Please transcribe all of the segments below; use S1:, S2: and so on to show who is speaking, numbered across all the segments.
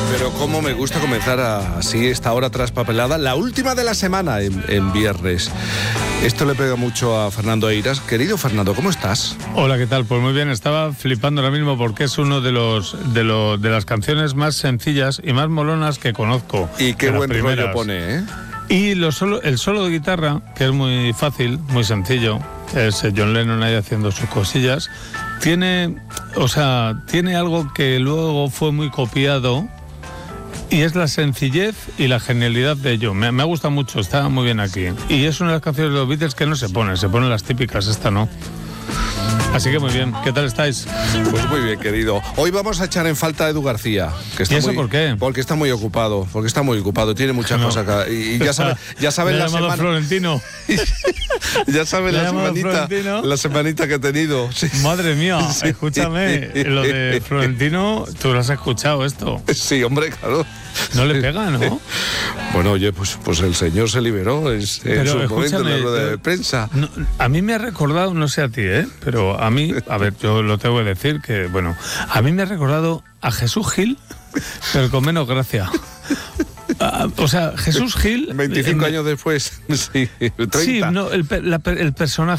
S1: Pero cómo me gusta comenzar así esta hora traspapelada, la última de la semana en viernes. Esto le pega mucho a Fernando Eiras. Querido Fernando, ¿cómo estás?
S2: Hola, ¿qué tal? Pues muy bien, estaba flipando ahora mismo porque es uno de las canciones más sencillas y más molonas que conozco.
S1: Y qué buen rollo pone, ¿eh?
S2: Y el solo de guitarra, que es muy fácil, muy sencillo, es John Lennon ahí haciendo sus cosillas, tiene algo que luego fue muy copiado. Y es la sencillez y la genialidad de ello. Me ha gustado mucho, está muy bien aquí. Y es una de las canciones de los Beatles que no se ponen las típicas, esta no. Así que muy bien, ¿qué tal estáis?
S1: Pues muy bien, querido. Hoy vamos a echar en falta a Edu García. Que está
S2: ¿Y eso por qué?
S1: Porque está muy ocupado, tiene muchas cosas acá. Y ya saben la semana...
S2: Florentino.
S1: Ya saben la semanita que he tenido. Sí.
S2: Madre mía, escúchame, lo de Florentino, ¿tú lo has escuchado esto?
S1: Sí, hombre, claro.
S2: No le pega, ¿no?
S1: Bueno, oye, pues el señor se liberó en su momento en la rueda de prensa.
S2: No, a mí me ha recordado, no sé a ti, pero a mí, a ver, yo lo tengo que decir que, bueno, a mí me ha recordado a Jesús Gil, pero con menos gracia. O sea, Jesús Gil...
S1: 25 años después, sí, 30.
S2: Sí, no, el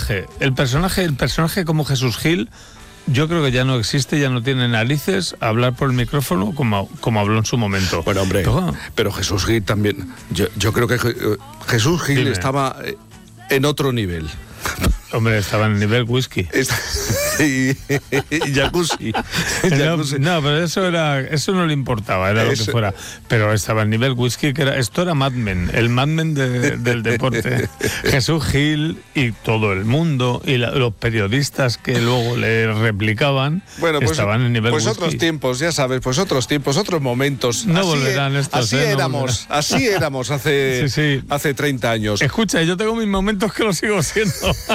S2: personaje como Jesús Gil... Yo creo que ya no existe, ya no tiene narices a hablar por el micrófono como habló en su momento.
S1: Bueno, hombre, pero Jesús Gil también... Yo creo que Jesús Gil estaba en otro nivel.
S2: Hombre, estaba en el nivel whisky.
S1: Y jacuzzi.
S2: No, pero eso no le importaba, era lo que fuera. Pero estaba en nivel whisky, esto era Mad Men, el Mad Men del deporte. Jesús Gil y todo el mundo y los periodistas que luego le replicaban, bueno, pues, estaban en nivel whisky.
S1: Pues otros tiempos, ya sabes, otros momentos.
S2: No volverán estos.
S1: Así éramos hace 30 años.
S2: Escucha, yo tengo mis momentos que lo sigo siendo.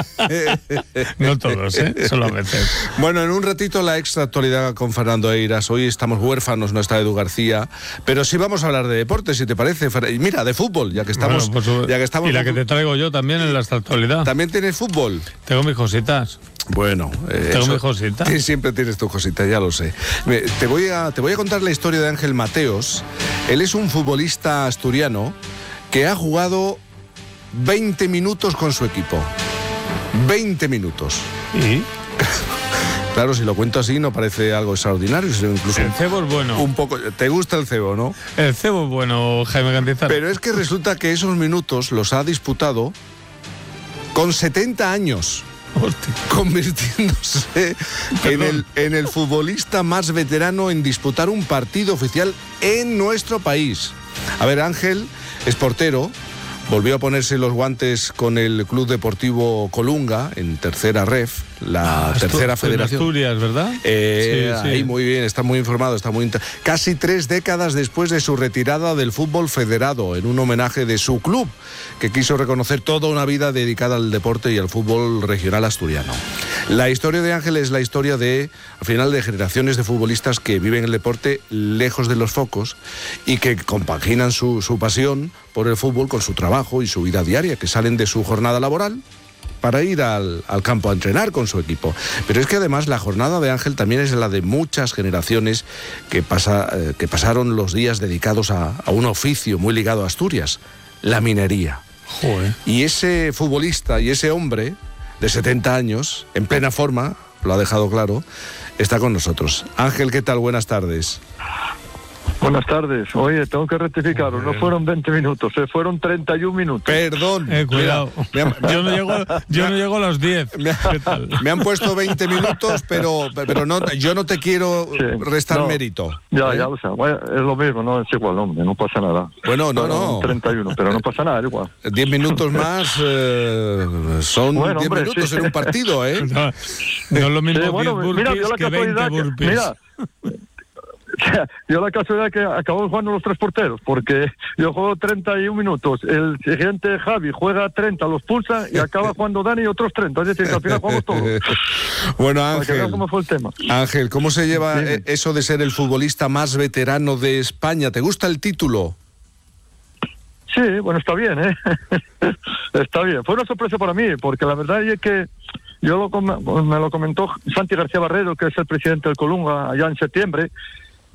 S2: No todos, solo a veces.
S1: Bueno, en un ratito la extra actualidad con Fernando Eiras. Hoy estamos huérfanos, no está Edu García, pero sí vamos a hablar de deporte, si te parece. Y mira, de fútbol, ya que estamos.
S2: Bueno, y la que te traigo yo también en la extra actualidad.
S1: ¿También tienes fútbol?
S2: Tengo mis cositas.
S1: Bueno,
S2: tengo mis cositas.
S1: Siempre tienes tus cositas, ya lo sé. Te voy a contar la historia de Ángel Mateos. Él es un futbolista asturiano que ha jugado 20 minutos con su equipo. 20 minutos.
S2: ¿Y?
S1: Claro, si lo cuento así no parece algo extraordinario, sino incluso...
S2: El cebo es bueno.
S1: Un poco... ¿Te gusta el cebo, no?
S2: El cebo es bueno, Jaime Cantizano.
S1: Pero es que resulta que esos minutos los ha disputado con 70 años.
S2: Hostia.
S1: Convirtiéndose en el futbolista más veterano en disputar un partido oficial en nuestro país. A ver, Ángel es portero. Volvió a ponerse los guantes con el Club Deportivo Colunga en tercera ref, la tercera federación.
S2: En Asturias, ¿verdad?
S1: Sí. Ahí muy bien, está muy informado, casi 3 décadas después de su retirada del fútbol federado, en un homenaje de su club, que quiso reconocer toda una vida dedicada al deporte y al fútbol regional asturiano. La historia de Ángel es la historia al final, de generaciones de futbolistas que viven el deporte lejos de los focos y que compaginan su pasión por el fútbol con su trabajo y su vida diaria, que salen de su jornada laboral para ir al campo a entrenar con su equipo. Pero es que además la jornada de Ángel también es la de muchas generaciones que pasaron los días dedicados a un oficio muy ligado a Asturias, la minería.
S2: Joder.
S1: Y ese futbolista y ese hombre de 70 años, en plena forma, lo ha dejado claro, está con nosotros. Ángel, ¿qué tal? Buenas tardes.
S3: Buenas tardes. Oye, tengo que rectificaros, no fueron 20 minutos, fueron 31 minutos.
S1: Perdón.
S2: Cuidado. Yo no llego a los 10.
S1: Me han puesto 20 minutos, pero no, yo no te quiero restar mérito.
S3: Ya lo sé. Bueno, es lo mismo, no es igual, hombre, no pasa nada.
S1: Bueno, no.
S3: 31, pero no pasa nada, igual.
S1: 10 minutos más son 10 minutos en un partido, ¿eh?
S2: No es lo mismo 10 burpees que 20 burpees.
S3: Mira, yo la casualidad que acabó jugando los 3 porteros, porque yo juego 31 minutos, el siguiente Javi juega 30, los pulsa y acaba jugando Dani y otros 30, es decir, que al final jugamos todos.
S1: Bueno, Ángel,
S3: ¿cómo fue el tema?
S1: Ángel, ¿cómo se lleva eso de ser el futbolista más veterano de España? ¿Te gusta el título?
S3: Sí, bueno, está bien, está bien. Fue una sorpresa para mí, porque la verdad es que me lo comentó Santi García Barredo, que es el presidente del Colunga, allá en septiembre.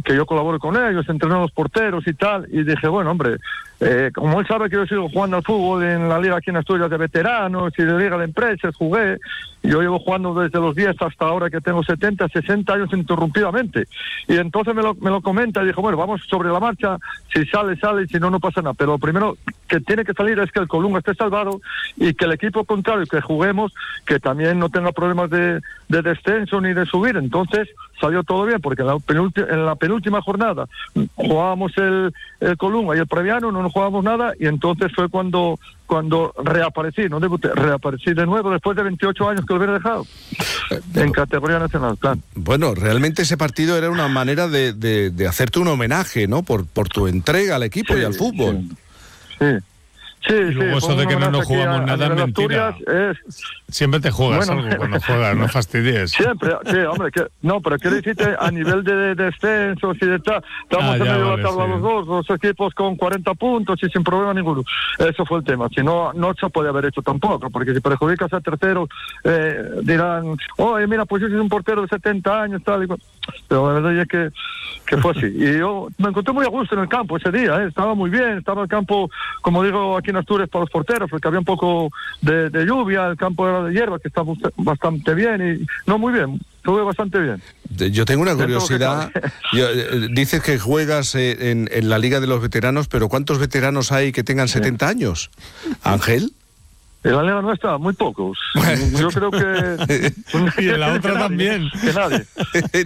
S3: que yo colaboro con ellos, entreno a los porteros y tal, y dije, bueno, hombre, como él sabe que yo sigo jugando al fútbol en la liga aquí en Asturias de veteranos y de liga de empresas, jugué, yo llevo jugando desde los 10 hasta ahora que tengo 70, 60 años interrumpidamente, y entonces me lo comenta y dijo, bueno, vamos sobre la marcha, si sale, y si no, no pasa nada, pero lo primero que tiene que salir es que el Colunga esté salvado y que el equipo contrario que juguemos, que también no tenga problemas de descenso ni de subir. Entonces salió todo bien, porque en la penúltima jornada jugábamos el Colunga y el Previano, no nos jugábamos nada, y entonces fue cuando reaparecí, no debuté, reaparecí de nuevo después de 28 años que lo hubiera dejado en categoría nacional, claro.
S1: Bueno, realmente ese partido era una manera de hacerte un homenaje, ¿no? Por tu entrega al equipo y al fútbol.
S3: Sí,
S2: y luego eso de que no nos jugamos nada es mentira. Siempre te juegas algo cuando juegas, no fastidies.
S3: Siempre, sí, hombre, pero quiero decirte, a nivel de descensos y de tal, estamos en medio de la tabla los equipos con 40 puntos y sin problema ninguno. Eso fue el tema. Si no, no se puede haber hecho tampoco, porque si perjudicas a terceros, dirán, oye, mira, pues ese es un portero de 70 años, tal y cual. Pero la verdad es que fue así. Y yo me encontré muy a gusto en el campo ese día, estaba muy bien, estaba el campo, como digo, aquí en Asturias para los porteros, porque había un poco de lluvia, el campo era de hierba, que está bastante bien, y no, muy bien, estuve bastante bien.
S1: Yo tengo una curiosidad. Dices que juegas en la Liga de los Veteranos, pero ¿cuántos veteranos hay que tengan 70 años? ¿Ángel?
S3: En la liga nuestra, muy pocos. Yo creo que...
S2: y en la otra también.
S3: Que nadie.